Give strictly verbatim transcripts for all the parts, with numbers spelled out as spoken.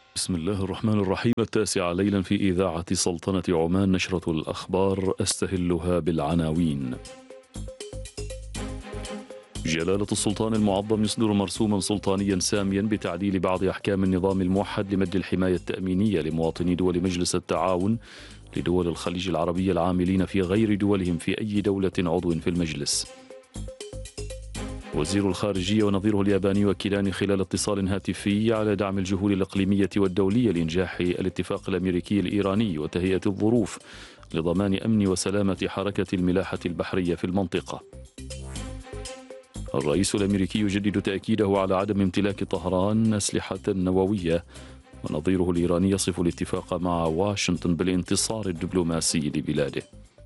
بسم الله الرحمن الرحيم. التاسعة ليلا في إذاعة سلطنة عمان، نشرة الأخبار أستهلها بالعناوين. جلالة السلطان المعظم يصدر مرسوما سلطانيا ساميا بتعديل بعض أحكام النظام الموحد لمد الحماية التأمينية لمواطني دول مجلس التعاون لدول الخليج العربية العاملين في غير دولهم في أي دولة عضو في المجلس. وزير الخارجية ونظيره الياباني يؤكدان خلال اتصال هاتفي على دعم الجهود الإقليمية والدولية لإنجاح الاتفاق الأمريكي الإيراني وتهيئة الظروف لضمان أمن وسلامة حركة الملاحة البحرية في المنطقة. الرئيس الأمريكي يجدد تأكيده على عدم امتلاك طهران أسلحة نووية، ونظيره الإيراني يصف الاتفاق مع واشنطن بالانتصار الدبلوماسي لبلاده.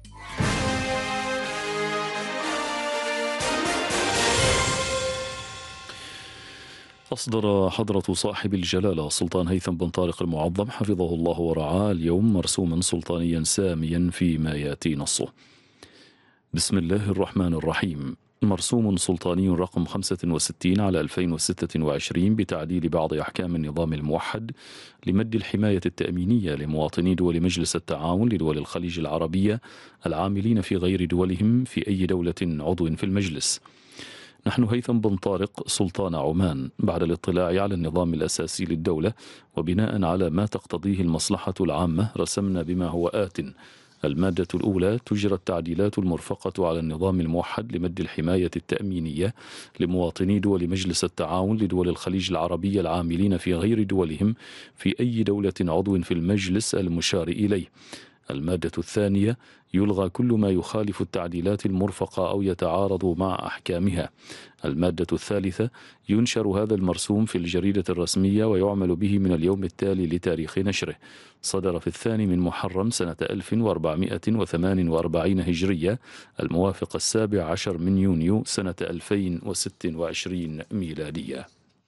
أصدر حضرة صاحب الجلالة السلطان هيثم بن طارق المعظم حفظه الله ورعاه اليوم مرسوما سلطانيا ساميا فيما يأتي نصه. بسم الله الرحمن الرحيم. مرسوم سلطاني رقم خمسة وستين على ألفين وستة وعشرين بتعديل بعض أحكام النظام الموحد لمد الحماية التأمينية لمواطني دول مجلس التعاون لدول الخليج العربية العاملين في غير دولهم في أي دولة عضو في المجلس. نحن هيثم بن طارق سلطان عمان بعد الاطلاع على النظام الأساسي للدولة وبناء على ما تقتضيه المصلحة العامة رسمنا بما هو آت. المادة الأولى: تجرى التعديلات المرفقة على النظام الموحد لمد الحماية التأمينية لمواطني دول مجلس التعاون لدول الخليج العربية العاملين في غير دولهم في أي دولة عضو في المجلس المشار إليه. المادة الثانية: يلغى كل ما يخالف التعديلات المرفقة أو يتعارض مع أحكامها. المادة الثالثة: ينشر هذا المرسوم في الجريدة الرسمية ويعمل به من اليوم التالي لتاريخ نشره. صدر في الثاني من محرم سنة ألف وأربعمائة وثمان وأربعين هجرية، الموافق السابع عشر من يونيو سنة ألفين وستة وعشرين ميلادية.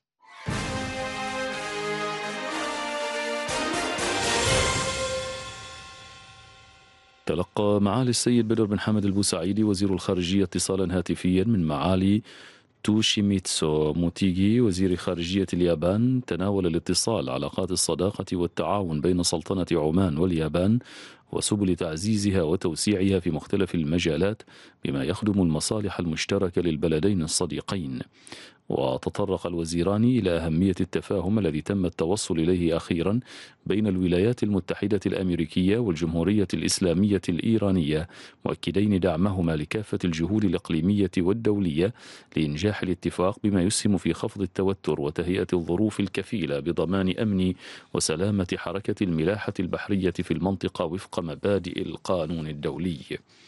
تلقى معالي السيد بدر بن حمد البوسعيدي وزير الخارجية اتصالا هاتفيا من معالي توشيميتسو موتيغي وزير خارجية اليابان. تناول الاتصال علاقات الصداقة والتعاون بين سلطنة عمان واليابان وسبل تعزيزها وتوسيعها في مختلف المجالات بما يخدم المصالح المشتركة للبلدين الصديقين. وتطرق الوزيران إلى أهمية التفاهم الذي تم التوصل إليه أخيرا بين الولايات المتحدة الأمريكية والجمهورية الإسلامية الإيرانية، مؤكدين دعمهما لكافة الجهود الإقليمية والدولية لإنجاح الاتفاق بما يسهم في خفض التوتر وتهيئة الظروف الكفيلة بضمان أمن وسلامة حركة الملاحة البحرية في المنطقة وفق مبادئ القانون الدولي.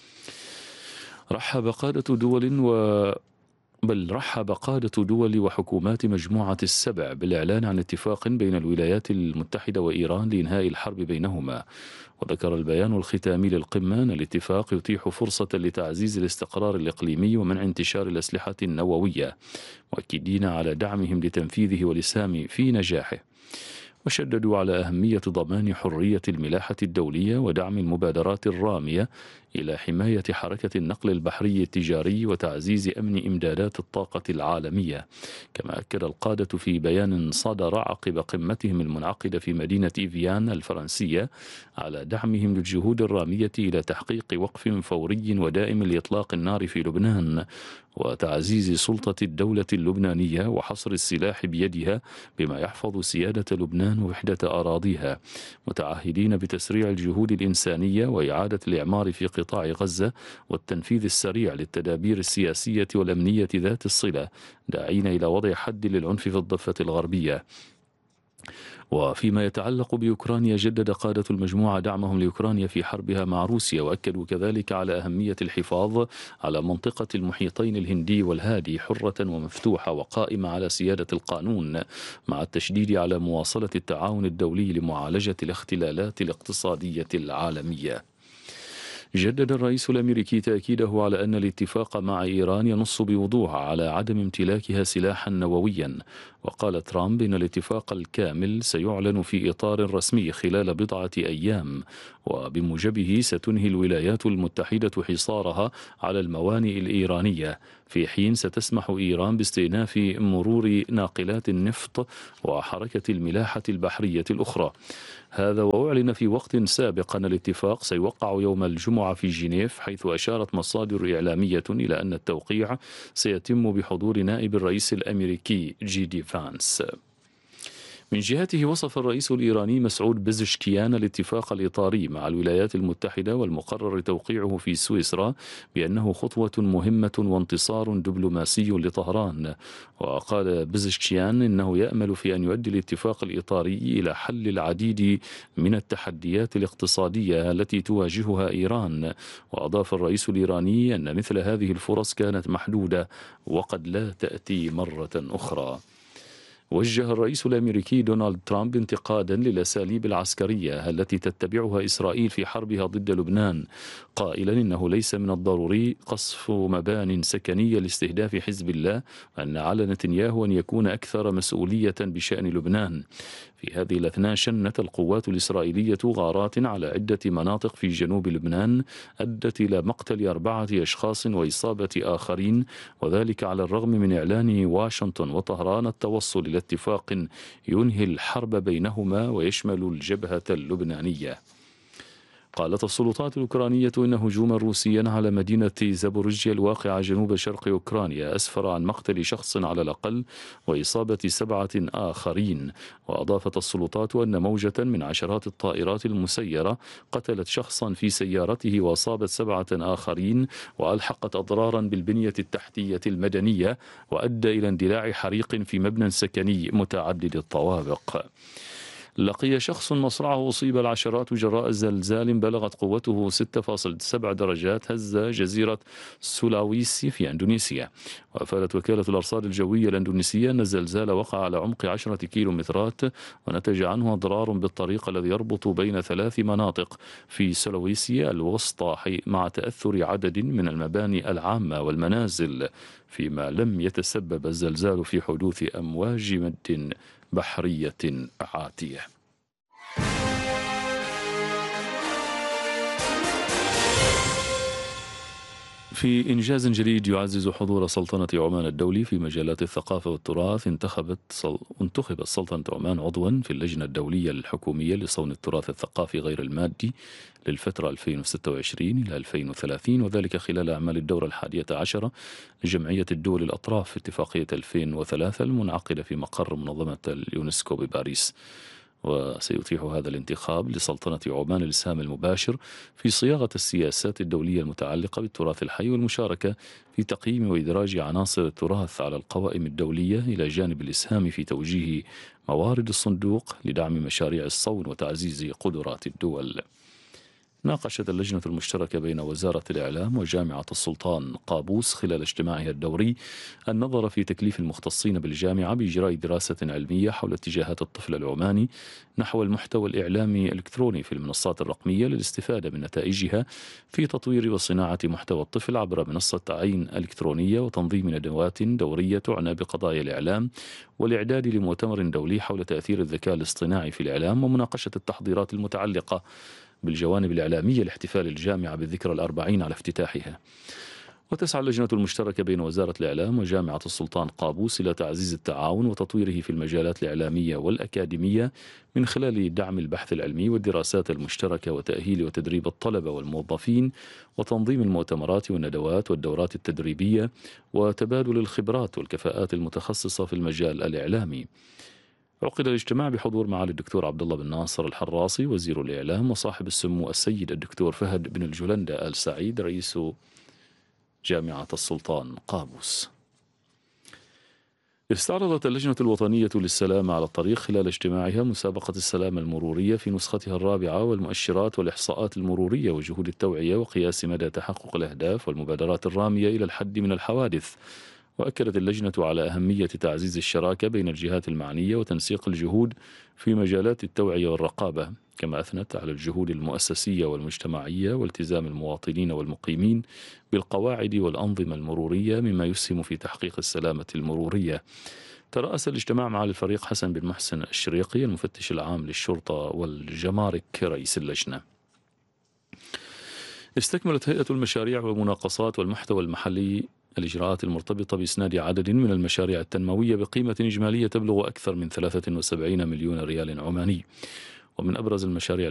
رحب قادة دول و بل رحب قادة دول وحكومات مجموعة السبع بالإعلان عن اتفاق بين الولايات المتحدة وإيران لإنهاء الحرب بينهما. وذكر البيان الختامي للقمة أن الاتفاق يتيح فرصة لتعزيز الاستقرار الإقليمي ومنع انتشار الأسلحة النووية، مؤكدين على دعمهم لتنفيذه والإسهام في نجاحه. وشددوا على أهمية ضمان حرية الملاحة الدولية ودعم المبادرات الرامية إلى حماية حركة النقل البحري التجاري وتعزيز أمن إمدادات الطاقة العالمية. كما أكد القادة في بيان صدر عقب قمتهم المنعقدة في مدينة إيفيان الفرنسية على دعمهم للجهود الرامية إلى تحقيق وقف فوري ودائم لإطلاق النار في لبنان وتعزيز سلطة الدولة اللبنانية وحصر السلاح بيدها بما يحفظ سيادة لبنان ووحدة أراضيها، متعهدين بتسريع الجهود الإنسانية وإعادة الإعمار في قطاع غزة والتنفيذ السريع للتدابير السياسية والأمنية ذات الصلة، داعين إلى وضع حد للعنف في الضفة الغربية. وفيما يتعلق بأوكرانيا، جدد قادة المجموعة دعمهم لأوكرانيا في حربها مع روسيا، وأكدوا كذلك على أهمية الحفاظ على منطقة المحيطين الهندي والهادي حرة ومفتوحة وقائمة على سيادة القانون، مع التشديد على مواصلة التعاون الدولي لمعالجة الاختلالات الاقتصادية العالمية. جدد الرئيس الأمريكي تأكيده على أن الاتفاق مع إيران ينص بوضوح على عدم امتلاكها سلاحا نوويا. وقال ترامب إن الاتفاق الكامل سيعلن في إطار رسمي خلال بضعة أيام، وبموجبه ستنهي الولايات المتحدة حصارها على الموانئ الإيرانية، في حين ستسمح إيران باستئناف مرور ناقلات النفط وحركة الملاحة البحرية الأخرى. هذا وأعلن في وقت سابق أن الاتفاق سيوقع يوم الجمعة في جنيف، حيث أشارت مصادر إعلامية إلى أن التوقيع سيتم بحضور نائب الرئيس الأمريكي جي دي فانس. من جهته وصف الرئيس الإيراني مسعود بزشكيان الاتفاق الإطاري مع الولايات المتحدة والمقرر توقيعه في سويسرا بأنه خطوة مهمة وانتصار دبلوماسي لطهران. وقال بزشكيان إنه يأمل في أن يؤدي الاتفاق الإطاري إلى حل العديد من التحديات الاقتصادية التي تواجهها إيران. وأضاف الرئيس الإيراني أن مثل هذه الفرص كانت محدودة وقد لا تأتي مرة أخرى. وجه الرئيس الأمريكي دونالد ترامب انتقادا للأساليب العسكرية التي تتبعها إسرائيل في حربها ضد لبنان، قائلا إنه ليس من الضروري قصف مبان سكنية لاستهداف حزب الله، وأن على نتنياهو أن يكون أكثر مسؤولية بشأن لبنان. في هذه الأثناء شنت القوات الإسرائيلية غارات على عدة مناطق في جنوب لبنان أدت إلى مقتل أربعة أشخاص وإصابة آخرين، وذلك على الرغم من إعلان واشنطن وطهران التوصل إلى اتفاق ينهي الحرب بينهما ويشمل الجبهة اللبنانية. قالت السلطات الأوكرانية إن هجوما روسيا على مدينة زابوريجيا الواقعة جنوب شرق أوكرانيا أسفر عن مقتل شخص على الأقل وإصابة سبعة آخرين. وأضافت السلطات أن موجة من عشرات الطائرات المسيرة قتلت شخصا في سيارته وأصابت سبعة آخرين وألحقت أضرارا بالبنية التحتية المدنية، وأدى إلى اندلاع حريق في مبنى سكني متعدد الطوابق. لقي شخص مصرعه أصيب العشرات جراء زلزال بلغت قوته ستة فاصلة سبعة درجات هز جزيرة سولاويسي في أندونيسيا. وأفادت وكالة الأرصاد الجوية الأندونيسية أن الزلزال وقع على عمق عشرة كيلومترات ونتج عنه أضرار بالطريق الذي يربط بين ثلاث مناطق في سولاويسي الوسطى مع تأثر عدد من المباني العامة والمنازل، فيما لم يتسبب الزلزال في حدوث أمواج مد بحرية عاتية. في إنجاز جديد يعزز حضور سلطنة عمان الدولي في مجالات الثقافة والتراث، انتخبت صل... انتخبت سلطنة عمان عضوا في اللجنة الدولية الحكومية لصون التراث الثقافي غير المادي للفترة ألفين وستة وعشرين إلى ألفين وثلاثين، وذلك خلال أعمال الدورة الحادية عشرة لجمعية الدول الأطراف في اتفاقية ألفين وثلاثة المنعقدة في مقر منظمة اليونسكو بباريس. وسيتيح هذا الانتخاب لسلطنة عمان الإسهام المباشر في صياغة السياسات الدولية المتعلقة بالتراث الحي والمشاركة في تقييم وإدراج عناصر التراث على القوائم الدولية، إلى جانب الإسهام في توجيه موارد الصندوق لدعم مشاريع الصون وتعزيز قدرات الدول. ناقشت اللجنة المشتركة بين وزارة الإعلام وجامعة السلطان قابوس خلال اجتماعها الدوري النظر في تكليف المختصين بالجامعة بإجراء دراسة علمية حول اتجاهات الطفل العماني نحو المحتوى الإعلامي الإلكتروني في المنصات الرقمية للاستفادة من نتائجها في تطوير وصناعة محتوى الطفل عبر منصة عين إلكترونية، وتنظيم ندوات دورية تعنى بقضايا الإعلام، والإعداد لمؤتمر دولي حول تأثير الذكاء الاصطناعي في الإعلام، ومناقشة التحضيرات المتعلقة بالجوانب الإعلامية لاحتفال الجامعة بالذكرى الأربعين على افتتاحها. وتسعى اللجنة المشتركة بين وزارة الإعلام وجامعة السلطان قابوس إلى تعزيز التعاون وتطويره في المجالات الإعلامية والأكاديمية من خلال دعم البحث العلمي والدراسات المشتركة وتأهيل وتدريب الطلبة والموظفين وتنظيم المؤتمرات والندوات والدورات التدريبية وتبادل الخبرات والكفاءات المتخصصة في المجال الإعلامي. عقد الاجتماع بحضور معالي الدكتور عبد الله بن ناصر الحراسي وزير الإعلام وصاحب السمو السيد الدكتور فهد بن الجلندة آل سعيد رئيس جامعة السلطان قابوس. استعرضت اللجنة الوطنية للسلامة على الطريق خلال اجتماعها مسابقة السلامة المرورية في نسختها الرابعة والمؤشرات والإحصاءات المرورية وجهود التوعية وقياس مدى تحقق الأهداف والمبادرات الرامية إلى الحد من الحوادث. وأكدت اللجنة على أهمية تعزيز الشراكة بين الجهات المعنية وتنسيق الجهود في مجالات التوعية والرقابة، كما أثنت على الجهود المؤسسية والمجتمعية والتزام المواطنين والمقيمين بالقواعد والأنظمة المرورية مما يسهم في تحقيق السلامة المرورية. ترأس الاجتماع معالي الفريق حسن بن محسن الشريقي المفتش العام للشرطة والجمارك رئيس اللجنة. استكملت هيئة المشاريع والمناقصات والمحتوى المحلي الإجراءات المرتبطة بإسناد عدد من المشاريع التنموية بقيمة إجمالية تبلغ أكثر من ثلاثة وسبعين مليون ريال عماني. ومن أبرز المشاريع